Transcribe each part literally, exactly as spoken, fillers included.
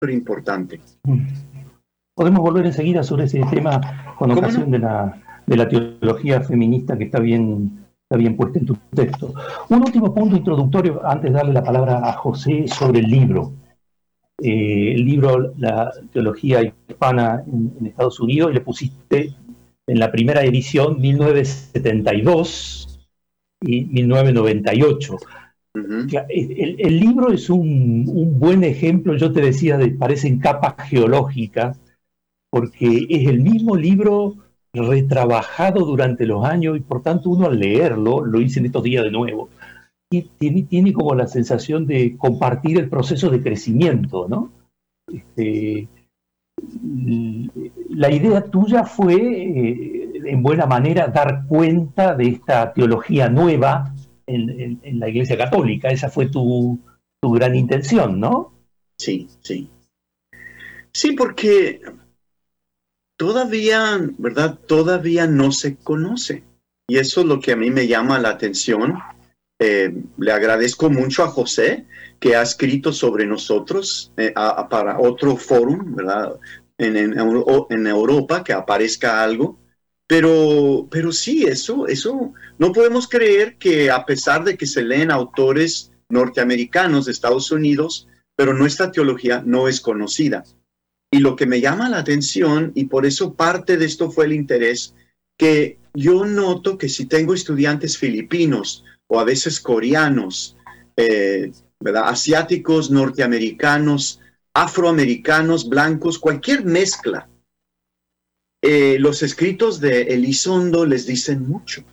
pero importante. Podemos volver enseguida sobre ese tema con ocasión no? de, la, de la teología feminista que está bien, está bien puesta en tu texto. Un último punto introductorio antes de darle la palabra a José sobre el libro. Eh, el libro, la teología hispana en, en Estados Unidos, y le pusiste en la primera edición mil novecientos setenta y dos y mil novecientos noventa y ocho. Uh-huh. El, el libro es un, un buen ejemplo, yo te decía, de, parecen capas geológicas, porque es el mismo libro retrabajado durante los años, y por tanto uno al leerlo, lo hice en estos días de nuevo, y tiene, tiene como la sensación de compartir el proceso de crecimiento, ¿no? Este, la idea tuya fue, eh, en buena manera, dar cuenta de esta teología nueva en, en, en la Iglesia Católica. Esa fue tu, tu gran intención, ¿no? Sí, sí. Sí, porque todavía, ¿verdad? Todavía no se conoce. Y eso es lo que a mí me llama la atención. Eh, le agradezco mucho a José, que ha escrito sobre nosotros eh, a, a, para otro foro, ¿verdad? En, en, en Europa, que aparezca algo. Pero, pero sí, eso, eso, no podemos creer que a pesar de que se leen autores norteamericanos de Estados Unidos, pero nuestra teología no es conocida. Y lo que me llama la atención, y por eso parte de esto fue el interés, que yo noto que si tengo estudiantes filipinos, o a veces coreanos, eh, ¿verdad? Asiáticos, norteamericanos, afroamericanos, blancos, cualquier mezcla. Eh, los escritos de Elizondo les dicen mucho.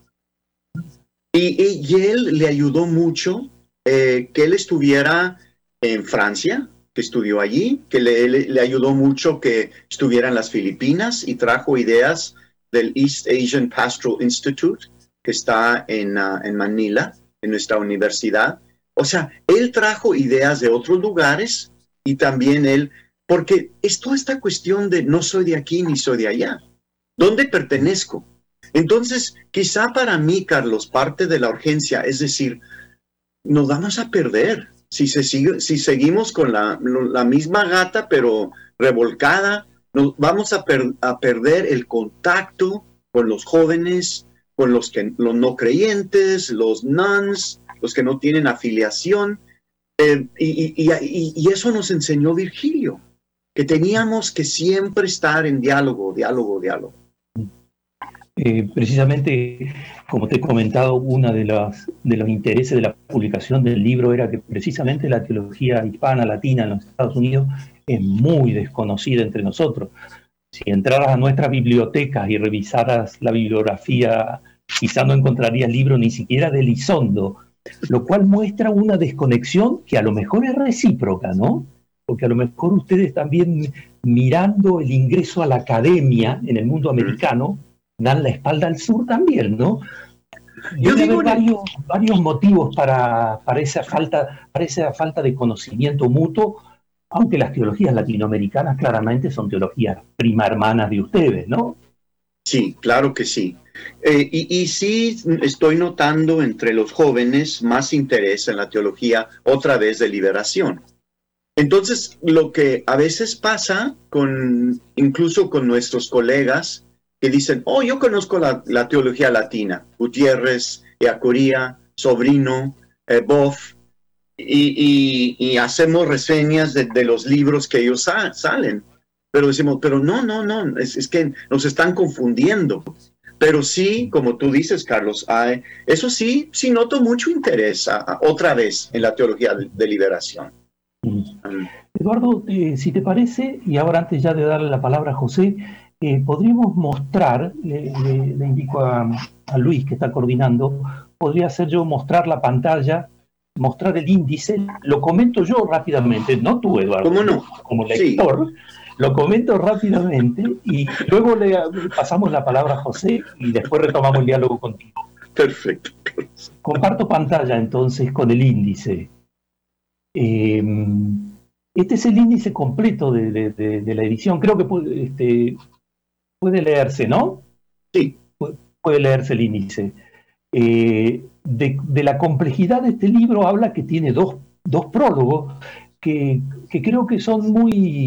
Y, y, y él le ayudó mucho eh, que él estuviera en Francia, que estudió allí, que le, le, le ayudó mucho que estuviera en las Filipinas y trajo ideas del East Asian Pastoral Institute, que está en, uh, en Manila, en nuestra universidad. O sea, él trajo ideas de otros lugares y también él, porque es toda esta cuestión de no soy de aquí ni soy de allá. ¿Dónde pertenezco? Entonces, quizá para mí, Carlos, parte de la urgencia, es decir, nos vamos a perder si, se sigue, si seguimos con la, la misma gata, pero revolcada, nos vamos a, per, a perder el contacto con los jóvenes, con los, que, los no creyentes, los nuns, los que no tienen afiliación. Eh, y, y, y, y eso nos enseñó Virgilio, que teníamos que siempre estar en diálogo, diálogo, diálogo. Eh, precisamente, como te he comentado, uno de, las, de los intereses de la publicación del libro era que precisamente la teología hispana, latina en los Estados Unidos es muy desconocida entre nosotros. Si entraras a nuestras bibliotecas y revisaras la bibliografía, quizá no encontrarías libros ni siquiera de Elizondo, lo cual muestra una desconexión que a lo mejor es recíproca, ¿no? Porque a lo mejor ustedes también, mirando el ingreso a la academia en el mundo americano, dan la espalda al sur también, ¿no? Yo Debe digo haber varios, varios motivos para, para, esa falta, para esa falta de conocimiento mutuo, aunque las teologías latinoamericanas claramente son teologías prima hermanas de ustedes, ¿no? Sí, claro que sí. Eh, y, y sí estoy notando entre los jóvenes más interés en la teología otra vez de liberación. Entonces, lo que a veces pasa, con, incluso con nuestros colegas, que dicen, oh, yo conozco la, la teología latina, Gutiérrez, Eacuría, Sobrino, eh, Boff, y, y, y hacemos reseñas de, de los libros que ellos sa- salen. Pero decimos, pero no, no, no, es, es que nos están confundiendo. Pero sí, como tú dices, Carlos, hay, eso sí, sí noto mucho interés a, a, otra vez en la teología de, de liberación. Mm. Um, Eduardo, eh, si te parece, y ahora antes ya de darle la palabra a José, eh, podríamos mostrar, le, le, le indico a, a Luis que está coordinando, podría ser yo mostrar la pantalla, mostrar el índice, lo comento yo rápidamente, no tú, Eduardo, ¿cómo no? Como lector, sí. Lo comento rápidamente y luego le pasamos la palabra a José y después retomamos el diálogo contigo. Perfecto. Comparto pantalla entonces con el índice. Eh, este es el índice completo de, de, de, de la edición. Creo que puede, este, puede leerse, ¿no? Sí. Puede, puede leerse el índice. Eh, de, de la complejidad de este libro habla que tiene dos, dos prólogos, que que, que creo que son muy